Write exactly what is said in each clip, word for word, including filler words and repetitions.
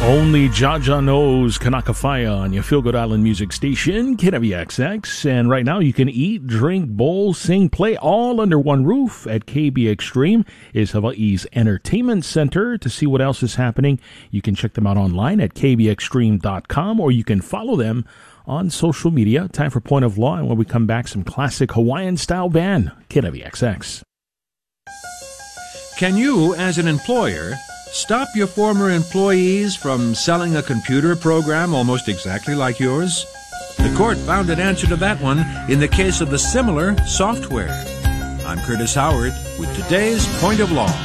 Only Jaja knows Kanaka Fire on your Feel Good Island music station, K W X X. And right now you can eat, drink, bowl, sing, play all under one roof at K B Extreme is Hawaii's entertainment center. To see what else is happening, you can check them out online at k b extreme dot com or you can follow them on social media. Time for Point of Law, and when we come back, some classic Hawaiian-style band, K W X X. Can you, as an employer, stop your former employees from selling a computer program almost exactly like yours? The court found an answer to that one in the case of the Similar software. I'm Curtis Howard with today's Point of Law.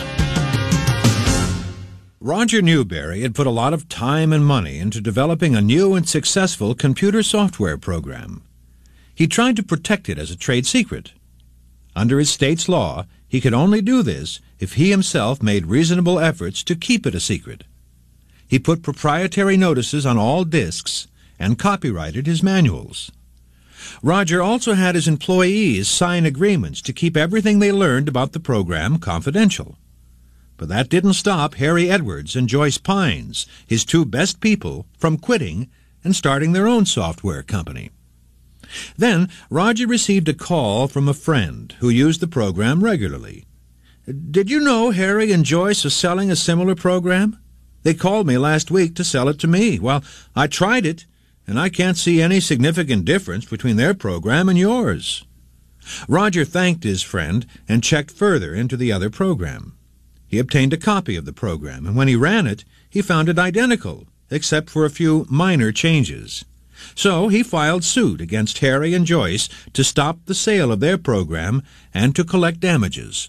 Roger Newberry had put a lot of time and money into developing a new and successful computer software program. He tried to protect it as a trade secret. Under his state's law, he could only do this if he himself made reasonable efforts to keep it a secret. He put proprietary notices on all disks and copyrighted his manuals. Roger also had his employees sign agreements to keep everything they learned about the program confidential. But that didn't stop Harry Edwards and Joyce Pines, his two best people, from quitting and starting their own software company. Then Roger received a call from a friend who used the program regularly. "Did you know Harry and Joyce are selling a similar program? They called me last week to sell it to me. Well, I tried it, and I can't see any significant difference between their program and yours." Roger thanked his friend and checked further into the other program. He obtained a copy of the program, and when he ran it, he found it identical, except for a few minor changes. So he filed suit against Harry and Joyce to stop the sale of their program and to collect damages.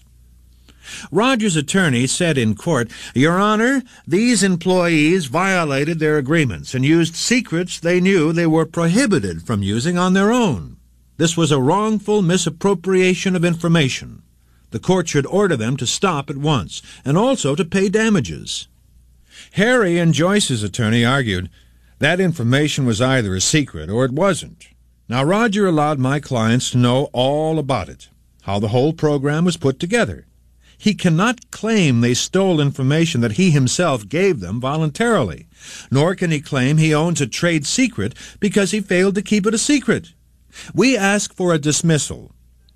Roger's attorney said in court, "Your Honor, these employees violated their agreements and used secrets they knew they were prohibited from using on their own. This was a wrongful misappropriation of information. The court should order them to stop at once and also to pay damages." Harry and Joyce's attorney argued, "That information was either a secret or it wasn't. Now, Roger allowed my clients to know all about it, how the whole program was put together. He cannot claim they stole information that he himself gave them voluntarily, nor can he claim he owns a trade secret because he failed to keep it a secret. We ask for a dismissal."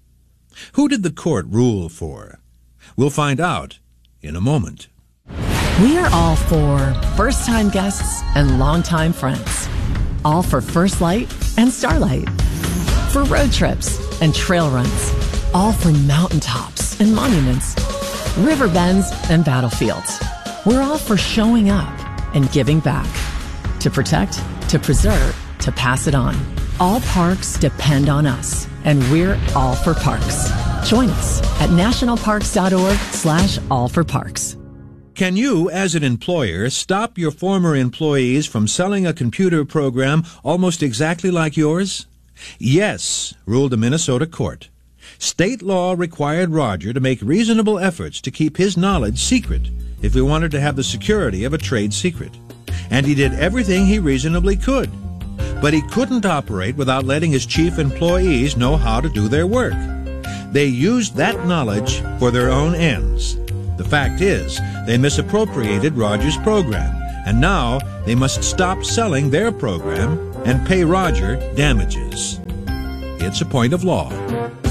Who did the court rule for? We'll find out in a moment. We are all for first-time guests and longtime friends. All for First Light and Starlight. For road trips and trail runs. All for mountaintops and monuments. River bends and battlefields. We're all for showing up and giving back. To protect, to preserve, to pass it on. All parks depend on us, and we're all for parks. Join us at nationalparks.org slash all for parks. Can you, as an employer, stop your former employees from selling a computer program almost exactly like yours? Yes, ruled a Minnesota court. State law required Roger to make reasonable efforts to keep his knowledge secret if he wanted to have the security of a trade secret. And he did everything he reasonably could. But he couldn't operate without letting his chief employees know how to do their work. They used that knowledge for their own ends. The fact is, they misappropriated Roger's program, and now they must stop selling their program and pay Roger damages. It's a Point of Law.